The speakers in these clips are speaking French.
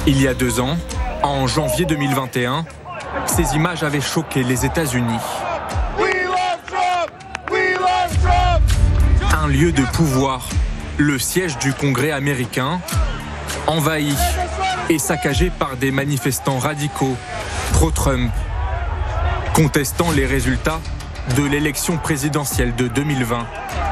Il y a 2 ans, en janvier 2021, ces images avaient choqué les États-Unis. Un lieu de pouvoir, le siège du Congrès américain, envahi et saccagé par des manifestants radicaux pro-Trump, contestant les résultats de l'élection présidentielle de 2020.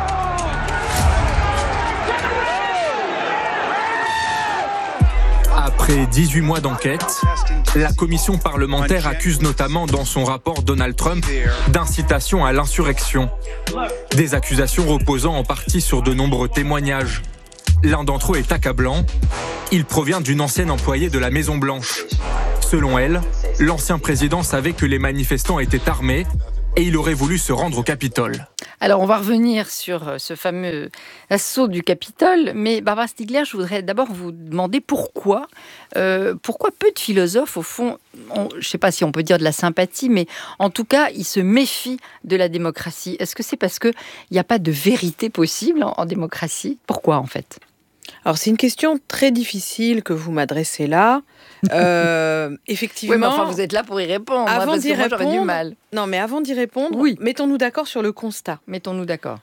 Après 18 mois d'enquête, la commission parlementaire accuse notamment dans son rapport Donald Trump d'incitation à l'insurrection. Des accusations reposant en partie sur de nombreux témoignages. L'un d'entre eux est accablant. Il provient d'une ancienne employée de la Maison-Blanche. Selon elle, l'ancien président savait que les manifestants étaient armés et il aurait voulu se rendre au Capitole. Alors, on va revenir sur ce fameux assaut du Capitole, mais Barbara Stiegler, je voudrais d'abord vous demander pourquoi peu de philosophes, au fond, je ne sais pas si on peut dire de la sympathie, mais en tout cas, ils se méfient de la démocratie. Est-ce que c'est parce qu'il n'y a pas de vérité possible en démocratie ? Pourquoi, en fait ? Alors, c'est une question très difficile que vous m'adressez là. Effectivement. Oui, mais enfin, vous êtes là pour y répondre. Parce que moi, j'aurais du mal. Non, mais avant d'y répondre, oui. Mettons-nous d'accord sur le constat. Mettons-nous d'accord.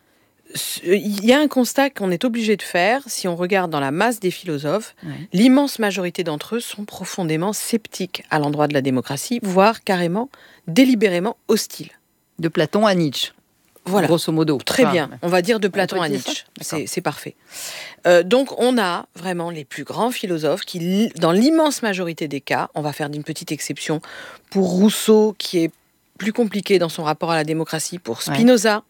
Il y a un constat qu'on est obligé de faire si on regarde dans la masse des philosophes. Oui. L'immense majorité d'entre eux sont profondément sceptiques à l'endroit de la démocratie, voire carrément, délibérément hostiles. De Platon à Nietzsche. Voilà. Grosso modo. Très bien. On va dire de Platon à Nietzsche. C'est parfait. Donc, on a vraiment les plus grands philosophes qui, dans l'immense majorité des cas, on va faire une petite exception pour Rousseau, qui est plus compliqué dans son rapport à la démocratie, pour Spinoza.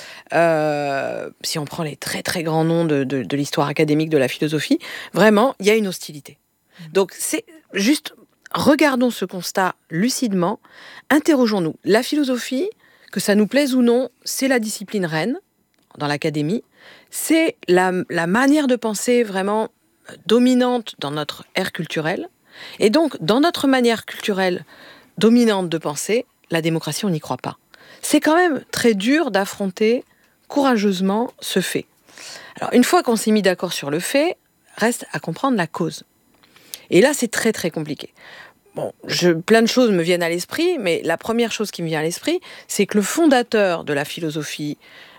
Ouais. Si on prend les très très grands noms de l'histoire académique de la philosophie, vraiment, il y a une hostilité. Donc, c'est juste, regardons ce constat lucidement, interrogeons-nous. La philosophie, que ça nous plaise ou non, c'est la discipline reine dans l'académie. C'est la manière de penser vraiment dominante dans notre ère culturelle. Et donc, dans notre manière culturelle dominante de penser, la démocratie, on n'y croit pas. C'est quand même très dur d'affronter courageusement ce fait. Alors, une fois qu'on s'est mis d'accord sur le fait, reste à comprendre la cause. Et là, c'est très, très compliqué. Bon, plein de choses me viennent à l'esprit, mais la première chose qui me vient à l'esprit, c'est que le fondateur de la philosophie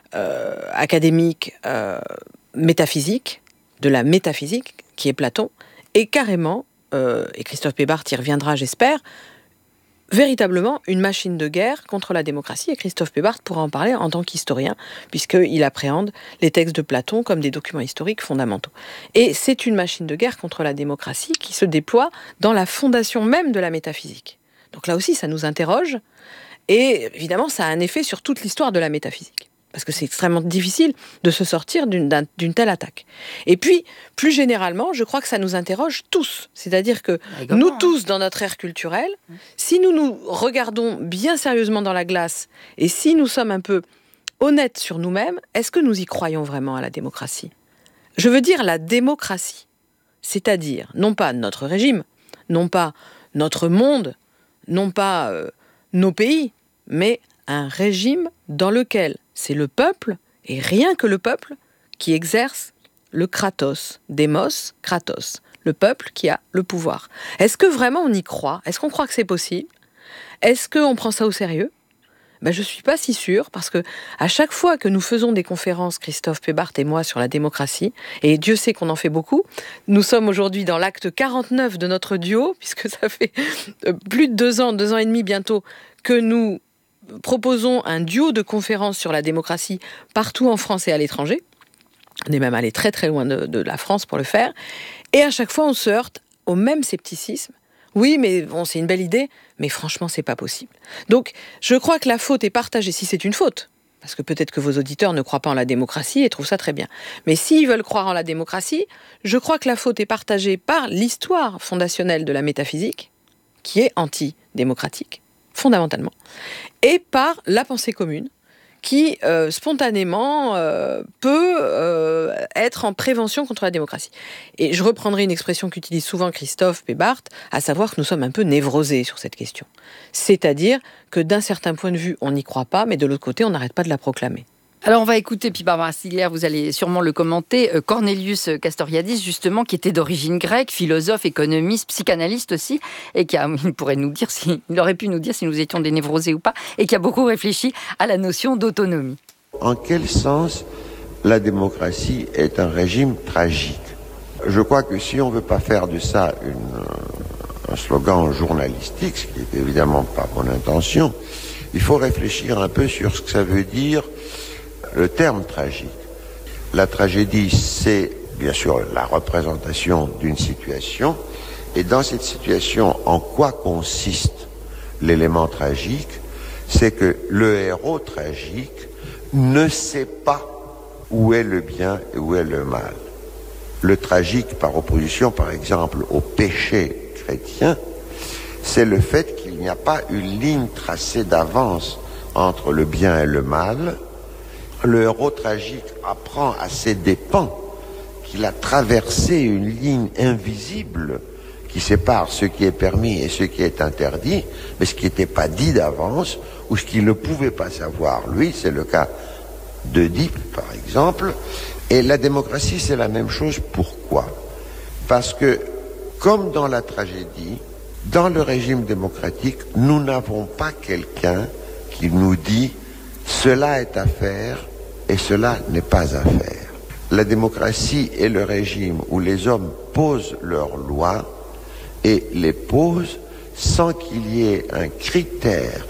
académique, métaphysique, de la métaphysique, qui est Platon, est carrément, et Christophe Pébart y reviendra, j'espère, véritablement une machine de guerre contre la démocratie. Et Christophe Pébart pourra en parler en tant qu'historien, puisqu'il appréhende les textes de Platon comme des documents historiques fondamentaux. Et c'est une machine de guerre contre la démocratie qui se déploie dans la fondation même de la métaphysique. Donc là aussi, ça nous interroge. Et évidemment, ça a un effet sur toute l'histoire de la métaphysique. Parce que c'est extrêmement difficile de se sortir d'une telle attaque. Et puis, plus généralement, je crois que ça nous interroge tous. C'est-à-dire que nous tous, dans notre ère culturelle, si nous nous regardons bien sérieusement dans la glace, et si nous sommes un peu honnêtes sur nous-mêmes, est-ce que nous y croyons vraiment à la démocratie ? Je veux dire la démocratie. C'est-à-dire, non pas notre régime, non pas notre monde, non pas nos pays, mais un régime dans lequel c'est le peuple, et rien que le peuple, qui exerce le kratos, démos, kratos, le peuple qui a le pouvoir. Est-ce que vraiment on y croit ? Est-ce qu'on croit que c'est possible ? Est-ce qu'on prend ça au sérieux ? Je ne suis pas si sûre, parce que à chaque fois que nous faisons des conférences, Christophe Pébart et moi, sur la démocratie, et Dieu sait qu'on en fait beaucoup, nous sommes aujourd'hui dans l'acte 49 de notre duo, puisque ça fait plus de 2 ans et demi bientôt, que nous proposons un duo de conférences sur la démocratie partout en France et à l'étranger. On est même allé très très loin de la France pour le faire. Et à chaque fois, on se heurte au même scepticisme. Oui, mais bon, c'est une belle idée, mais franchement, c'est pas possible. Donc, je crois que la faute est partagée, si c'est une faute, parce que peut-être que vos auditeurs ne croient pas en la démocratie et trouvent ça très bien. Mais s'ils veulent croire en la démocratie, je crois que la faute est partagée par l'histoire fondationnelle de la métaphysique, qui est antidémocratique, fondamentalement, et par la pensée commune, qui spontanément peut être en prévention contre la démocratie. Et je reprendrai une expression qu'utilise souvent Christophe Pébart, à savoir que nous sommes un peu névrosés sur cette question. C'est-à-dire que d'un certain point de vue, on n'y croit pas, mais de l'autre côté, on n'arrête pas de la proclamer. Alors on va écouter, puis Barbara Stigler, vous allez sûrement le commenter, Cornelius Castoriadis, justement, qui était d'origine grecque, philosophe, économiste, psychanalyste aussi, et il aurait pu nous dire si nous étions des névrosés ou pas, et qui a beaucoup réfléchi à la notion d'autonomie. En quel sens la démocratie est un régime tragique? Je crois que si on ne veut pas faire de ça un slogan journalistique, ce qui n'est évidemment pas mon intention, il faut réfléchir un peu sur ce que ça veut dire le terme tragique. La tragédie, c'est bien sûr la représentation d'une situation, et dans cette situation, en quoi consiste l'élément tragique? C'est que le héros tragique ne sait pas où est le bien et où est le mal. Le tragique, par opposition, par exemple, au péché chrétien, c'est le fait qu'il n'y a pas une ligne tracée d'avance entre le bien et le mal. Le héros tragique apprend à ses dépens qu'il a traversé une ligne invisible qui sépare ce qui est permis et ce qui est interdit, mais ce qui n'était pas dit d'avance, ou ce qu'il ne pouvait pas savoir. Lui, c'est le cas d'Œdipe, par exemple. Et la démocratie, c'est la même chose. Pourquoi? Parce que, comme dans la tragédie, dans le régime démocratique, nous n'avons pas quelqu'un qui nous dit « cela est à faire et cela n'est pas à faire ». La démocratie est le régime où les hommes posent leurs lois et les posent sans qu'il y ait un critère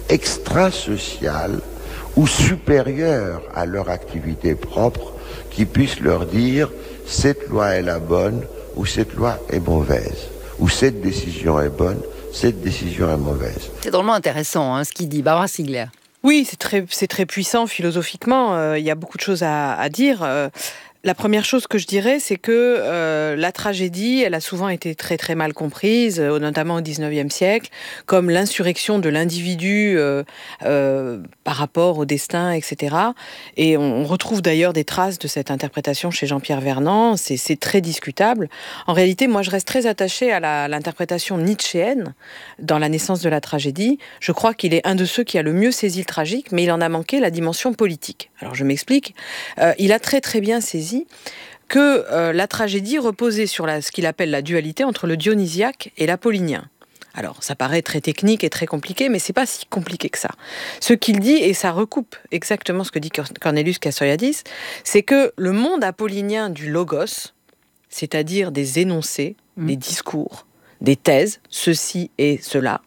extrasocial ou supérieur à leur activité propre qui puisse leur dire « cette loi est la bonne » ou « cette loi est mauvaise » ou « cette décision est bonne, cette décision est mauvaise ». C'est drôlement intéressant ce qu'il dit, Barbara Stigler. Oui, c'est très puissant philosophiquement. Il y a beaucoup de choses à dire. La première chose que je dirais, c'est que la tragédie, elle a souvent été très très mal comprise, notamment au XIXe siècle, comme l'insurrection de l'individu par rapport au destin, etc. Et on retrouve d'ailleurs des traces de cette interprétation chez Jean-Pierre Vernant. C'est très discutable. En réalité, moi, je reste très attachée à l'interprétation nietzschéenne dans la naissance de la tragédie. Je crois qu'il est un de ceux qui a le mieux saisi le tragique, mais il en a manqué la dimension politique. Alors, je m'explique. Il a très très bien saisi que la tragédie reposait sur ce qu'il appelle la dualité entre le dionysiaque et l'apollinien. Alors, ça paraît très technique et très compliqué, mais c'est pas si compliqué que ça. Ce qu'il dit, et ça recoupe exactement ce que dit Cornelius Castoriadis, c'est que le monde apollinien du logos, c'est-à-dire des énoncés, des discours, des thèses, ceci et cela,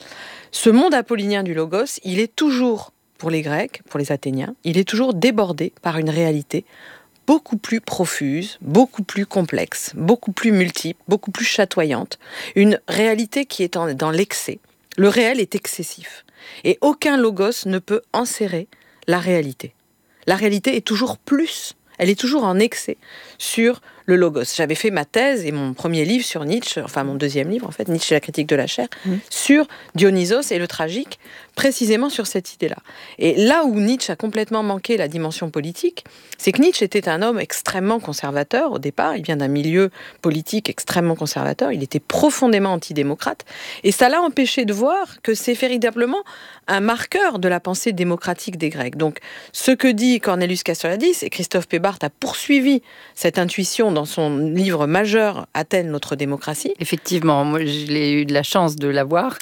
ce monde apollinien du logos, il est toujours, pour les Grecs, pour les Athéniens, il est toujours débordé par une réalité beaucoup plus profuse, beaucoup plus complexe, beaucoup plus multiple, beaucoup plus chatoyante. Une réalité qui est dans l'excès. Le réel est excessif. Et aucun logos ne peut enserrer la réalité. La réalité est toujours plus. Elle est toujours en excès sur le logos. J'avais fait ma thèse et mon premier livre sur Nietzsche, enfin mon deuxième livre en fait, Nietzsche et la critique de la chair, sur Dionysos et le tragique, précisément sur cette idée-là. Et là où Nietzsche a complètement manqué la dimension politique, c'est que Nietzsche était un homme extrêmement conservateur au départ, il vient d'un milieu politique extrêmement conservateur, il était profondément antidémocrate, et ça l'a empêché de voir que c'est véritablement un marqueur de la pensée démocratique des Grecs. Donc ce que dit Cornelius Castoriadis, et Christophe Pébart a poursuivi cette intuition dans son livre majeur « Athènes, notre démocratie ». Effectivement, moi j'ai eu de la chance de l'avoir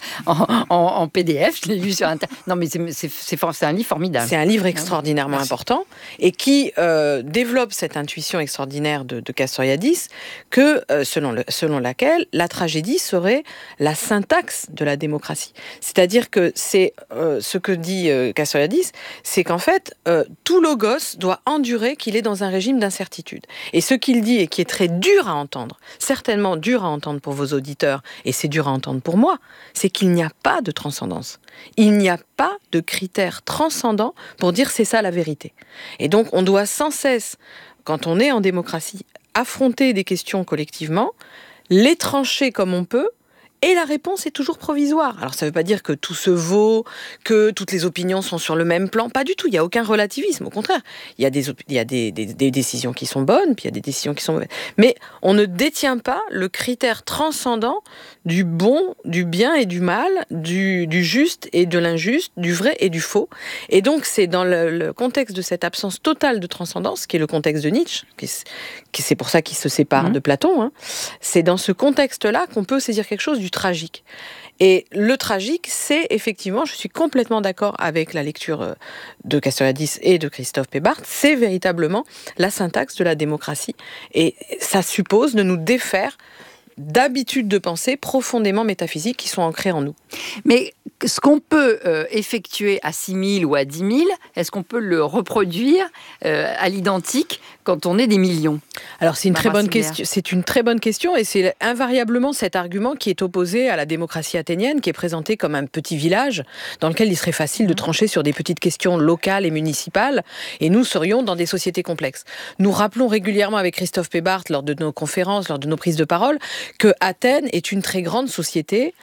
en PDF, je l'ai lu sur Internet. Non mais c'est un livre formidable. C'est un livre extraordinairement important et qui développe cette intuition extraordinaire de Castoriadis que, selon laquelle la tragédie serait la syntaxe de la démocratie. C'est-à-dire que c'est ce que dit Castoriadis, c'est qu'en fait, tout logos doit endurer qu'il est dans un régime d'incertitude. Et ce qu'il dit, et qui est très dur à entendre, certainement dur à entendre pour vos auditeurs, et c'est dur à entendre pour moi, c'est qu'il n'y a pas de transcendance. Il n'y a pas de critères transcendants pour dire c'est ça la vérité. Et donc on doit sans cesse, quand on est en démocratie, affronter des questions collectivement, les trancher comme on peut, Et la réponse est toujours provisoire. Alors ça ne veut pas dire que tout se vaut, que toutes les opinions sont sur le même plan. Pas du tout, il n'y a aucun relativisme. Au contraire, il y a des décisions qui sont bonnes, puis il y a des décisions qui sont mauvaises. Mais on ne détient pas le critère transcendant du bon, du bien et du mal, du juste et de l'injuste, du vrai et du faux. Et donc c'est dans le contexte de cette absence totale de transcendance, qui est le contexte de Nietzsche, c'est pour ça qu'il se sépare de Platon, c'est dans ce contexte-là qu'on peut saisir quelque chose du tragique. Et le tragique, c'est effectivement, je suis complètement d'accord avec la lecture de Castoriadis et de Christophe Pébardt, c'est véritablement la syntaxe de la démocratie. Et ça suppose de nous défaire d'habitudes de pensée profondément métaphysiques qui sont ancrées en nous. Mais ce qu'on peut effectuer à 6 000 ou à 10 000, est-ce qu'on peut le reproduire à l'identique quand on est des millions ? Alors c'est une très bonne question. C'est une très bonne question et c'est invariablement cet argument qui est opposé à la démocratie athénienne, qui est présentée comme un petit village dans lequel il serait facile de trancher sur des petites questions locales et municipales, et nous serions dans des sociétés complexes. Nous rappelons régulièrement avec Christophe Pébardt lors de nos conférences, lors de nos prises de parole, que Athènes est une très grande société.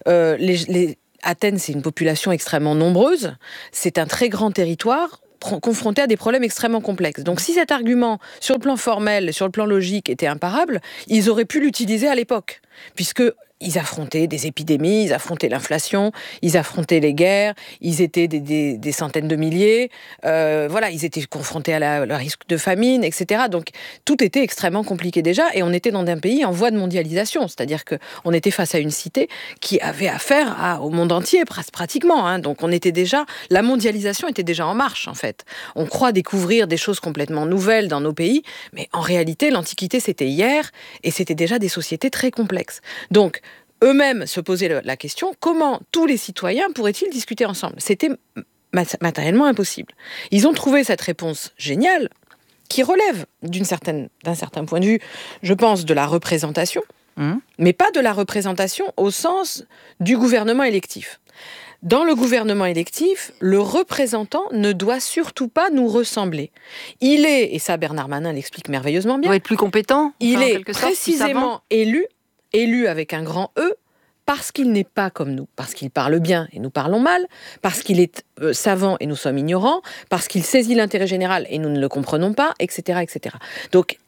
Athènes, c'est une population extrêmement nombreuse, c'est un très grand territoire confronté à des problèmes extrêmement complexes. Donc si cet argument, sur le plan formel, sur le plan logique, était imparable, ils auraient pu l'utiliser à l'époque, puisque ils affrontaient des épidémies, ils affrontaient l'inflation, ils affrontaient les guerres, ils étaient des centaines de milliers, ils étaient confrontés à le risque de famine, etc. Donc tout était extrêmement compliqué déjà, et on était dans un pays en voie de mondialisation, c'est-à-dire qu'on était face à une cité qui avait affaire au monde entier, pratiquement. Donc la mondialisation était déjà en marche, en fait. On croit découvrir des choses complètement nouvelles dans nos pays, mais en réalité, l'Antiquité, c'était hier, et c'était déjà des sociétés très complexes. Donc, eux-mêmes se posaient la question, comment tous les citoyens pourraient-ils discuter ensemble ? C'était matériellement impossible. Ils ont trouvé cette réponse géniale, qui relève d'un certain point de vue, je pense, de la représentation, mais pas de la représentation au sens du gouvernement électif. Dans le gouvernement électif, le représentant ne doit surtout pas nous ressembler. Il est, et ça Bernard Manin l'explique merveilleusement bien, il doit être plus compétent, il est précisément élu avec un grand E, parce qu'il n'est pas comme nous, parce qu'il parle bien et nous parlons mal, parce qu'il est savant et nous sommes ignorants, parce qu'il saisit l'intérêt général et nous ne le comprenons pas, etc. etc. Donc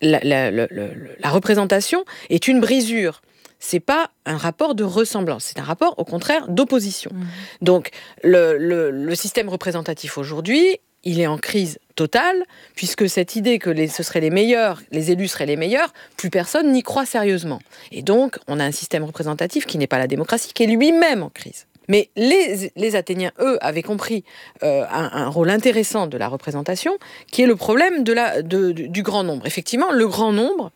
la représentation est une brisure. C'est pas un rapport de ressemblance, c'est un rapport au contraire d'opposition. Donc le système représentatif aujourd'hui, il est en crise totale, puisque cette idée que ce seraient les meilleurs, les élus seraient les meilleurs, plus personne n'y croit sérieusement. Et donc, on a un système représentatif qui n'est pas la démocratie, qui est lui-même en crise. Mais les Athéniens, eux, avaient compris un rôle intéressant de la représentation, qui est le problème du grand nombre. Effectivement, le grand nombre,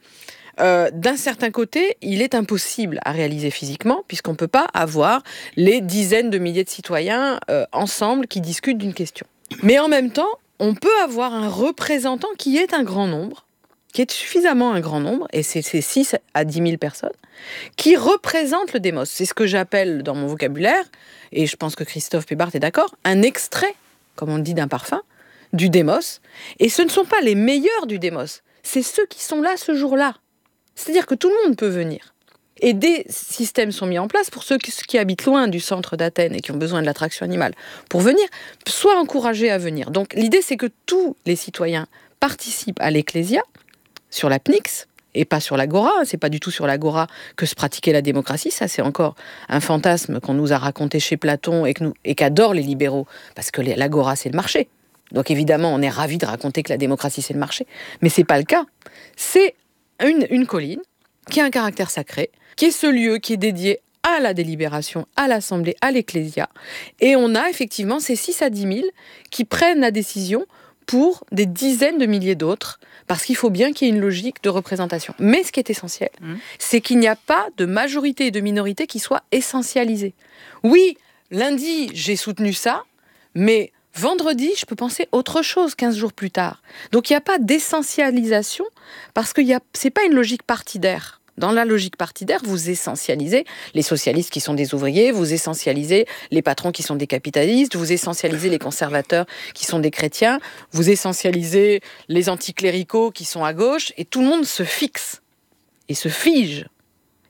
d'un certain côté, il est impossible à réaliser physiquement, puisqu'on ne peut pas avoir les dizaines de milliers de citoyens ensemble qui discutent d'une question. Mais en même temps, on peut avoir un représentant qui est un grand nombre, qui est suffisamment un grand nombre, et c'est 6 à 10 000 personnes, qui représente le démos. C'est ce que j'appelle dans mon vocabulaire, et je pense que Christophe Pébardt est d'accord, un extrait, comme on le dit d'un parfum, du démos. Et ce ne sont pas les meilleurs du démos, c'est ceux qui sont là ce jour-là. C'est-à-dire que tout le monde peut venir. Et des systèmes sont mis en place pour ceux qui habitent loin du centre d'Athènes et qui ont besoin de l'attraction animale pour venir, soient encouragés à venir. Donc l'idée, c'est que tous les citoyens participent à l'Ecclésia, sur la Pnyx, et pas sur l'Agora. C'est pas du tout sur l'Agora que se pratiquait la démocratie. Ça, c'est encore un fantasme qu'on nous a raconté chez Platon et qu'adorent les libéraux, parce que l'Agora, c'est le marché. Donc évidemment, on est ravis de raconter que la démocratie, c'est le marché. Mais c'est pas le cas. C'est une colline qui a un caractère sacré, qui est ce lieu qui est dédié à la délibération, à l'Assemblée, à l'Ecclésia. Et on a effectivement ces 6 à 10 000 qui prennent la décision pour des dizaines de milliers d'autres, parce qu'il faut bien qu'il y ait une logique de représentation. Mais ce qui est essentiel, c'est qu'il n'y a pas de majorité et de minorité qui soient essentialisées. Oui, lundi, j'ai soutenu ça, mais vendredi, je peux penser autre chose 15 jours plus tard. Donc il n'y a pas d'essentialisation, parce que c'est pas une logique partidaire. Dans la logique partidaire, vous essentialisez les socialistes qui sont des ouvriers, vous essentialisez les patrons qui sont des capitalistes, vous essentialisez les conservateurs qui sont des chrétiens, vous essentialisez les anticléricaux qui sont à gauche, et tout le monde se fixe et se fige.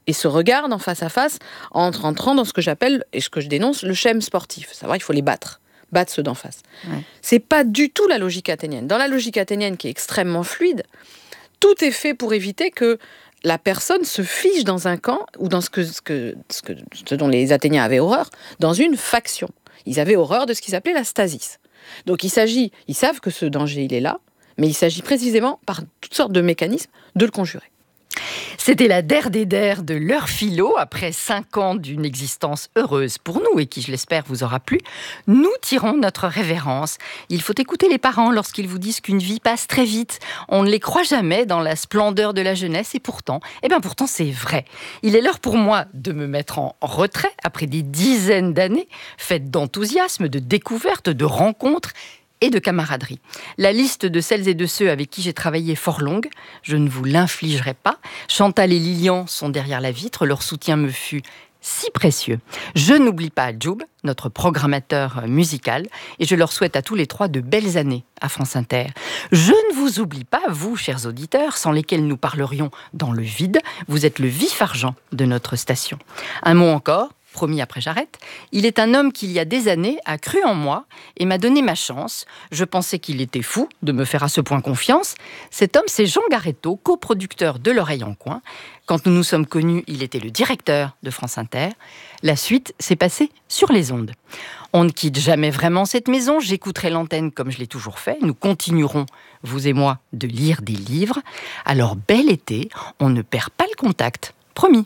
et se regardent en face à face en entrant dans ce que j'appelle, et ce que je dénonce, le schème sportif. Savoir, il faut les battre ceux d'en face. Ouais. C'est pas du tout la logique athénienne. Dans la logique athénienne, qui est extrêmement fluide, tout est fait pour éviter que la personne se fige dans un camp, ou dans ce dont les Athéniens avaient horreur, dans une faction. Ils avaient horreur de ce qu'ils appelaient la stasis. Donc ils savent que ce danger, il est là, mais il s'agit précisément, par toutes sortes de mécanismes, de le conjurer. C'était la der des der de l'heure philo. Après 5 ans d'une existence heureuse pour nous et qui, je l'espère, vous aura plu, nous tirons notre révérence. Il faut écouter les parents lorsqu'ils vous disent qu'une vie passe très vite. On ne les croit jamais dans la splendeur de la jeunesse et pourtant c'est vrai. Il est l'heure pour moi de me mettre en retrait après des dizaines d'années faites d'enthousiasme, de découvertes, de rencontres et de camaraderie. La liste de celles et de ceux avec qui j'ai travaillé est fort longue, je ne vous l'infligerai pas. Chantal et Lilian sont derrière la vitre, leur soutien me fut si précieux. Je n'oublie pas Djoub, notre programmateur musical, et je leur souhaite à tous les 3 de belles années à France Inter. Je ne vous oublie pas, vous, chers auditeurs, sans lesquels nous parlerions dans le vide. Vous êtes le vif argent de notre station. Un mot encore, promis après j'arrête. Il est un homme qui, il y a des années, a cru en moi et m'a donné ma chance. Je pensais qu'il était fou de me faire à ce point confiance. Cet homme, c'est Jean Garetto, coproducteur de L'Oreille en Coin. Quand nous nous sommes connus, il était le directeur de France Inter. La suite s'est passée sur les ondes. On ne quitte jamais vraiment cette maison. J'écouterai l'antenne comme je l'ai toujours fait. Nous continuerons, vous et moi, de lire des livres. Alors, bel été, on ne perd pas le contact. Promis.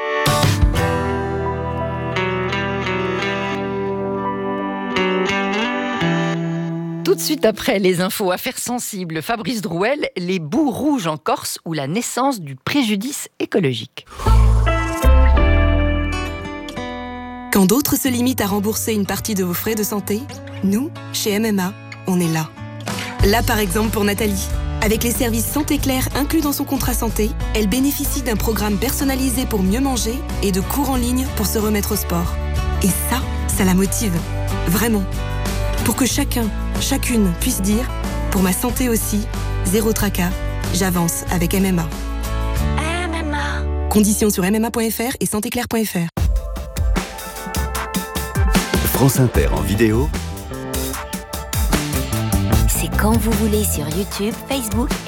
Tout de suite après les infos affaires sensibles, Fabrice Drouel, les boues rouges en Corse ou la naissance du préjudice écologique. Quand d'autres se limitent à rembourser une partie de vos frais de santé, nous, chez MMA, on est là. Là par exemple pour Nathalie. Avec les services Santé Claire inclus dans son contrat santé, elle bénéficie d'un programme personnalisé pour mieux manger et de cours en ligne pour se remettre au sport. Et ça la motive. Vraiment. Pour que chacune puisse dire « Pour ma santé aussi, zéro tracas, j'avance avec MMA ». MMA. Conditions sur mma.fr et santéclair.fr. France Inter en vidéo. C'est quand vous voulez sur YouTube, Facebook